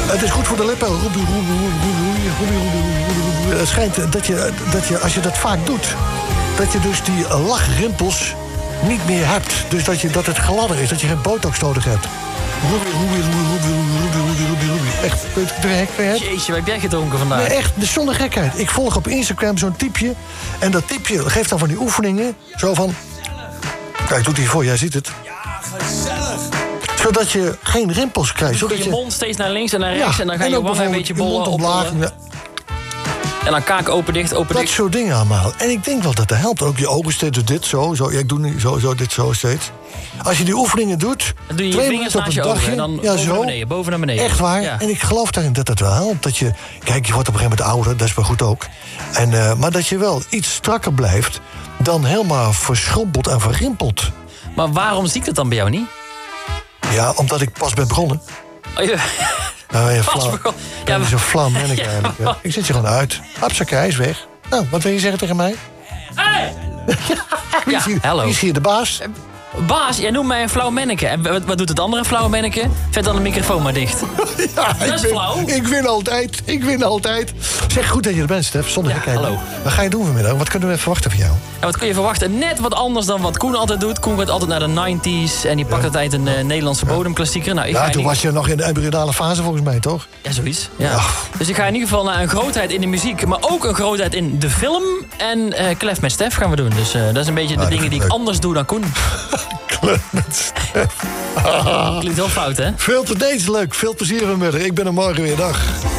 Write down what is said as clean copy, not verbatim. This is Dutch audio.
Het is goed voor de lippen. Het schijnt dat je, als je dat vaak doet, dat je dus die lachrimpels niet meer hebt. Dus dat het gladder is, dat je geen botox nodig hebt. Echt, Jeetje, wat heb jij gedronken vandaag? Nee, echt, zonder gekheid. Ik volg op Instagram zo'n typje. En dat typje geeft dan van die oefeningen. Zo van... Kijk, doet hij voor, jij ziet het. Ja, gezellig. Zodat je geen rimpels krijgt. Zodat je mond steeds naar links en naar rechts. En dan ga je wangen een beetje bollen op. En dan kaak open, dicht, open, dicht. Dat soort dingen allemaal. En ik denk wel dat dat helpt. Ook je ogen steeds dit, zo. Ja, ik doe nu zo, dit, zo steeds. Als je die oefeningen doet... Dan doe je je vingers naast je ogen en dan boven naar beneden. Echt waar. Ja. En ik geloof daarin dat dat wel helpt. Dat je, kijk, je wordt op een gegeven moment ouder, dat is wel goed ook. Maar dat je wel iets strakker blijft dan helemaal verschrompeld en verrimpeld. Maar waarom zie ik dat dan bij jou niet? Ja, omdat ik pas ben begonnen. Oh, ja. Nou, je dat is een flauw manneke eigenlijk. Ja. Ik zet je gewoon uit. Hapsakee, hij is weg. Nou, wat wil je zeggen tegen mij? Hey! Wie is hier de baas? Baas, jij noemt mij een flauw manneke. En wat doet het andere flauwe manneke? Zet dan de microfoon maar dicht. Ja, dat is flauw. Ik win altijd. Zeg, goed dat je er bent, Stef. Zonder gekheid. Hallo. Wat ga je doen vanmiddag? Wat kunnen we verwachten van jou? Ja, wat kun je verwachten? Net wat anders dan wat Koen altijd doet. Koen gaat altijd naar de 90s en die pakt altijd een Nederlandse bodemklassieker. Nou, toen was je nog in de embryonale fase volgens mij, toch? Ja, zoiets. Ja. Dus ik ga in ieder geval naar een grootheid in de muziek, maar ook een grootheid in de film. En Klef met Stef gaan we doen. Dus dat is een beetje de dingen die ik anders doe dan Koen. Klef met Stef. Klinkt wel fout, hè? Veel te leuk. Veel plezier vanmiddag. Ik ben er morgen weer. Dag.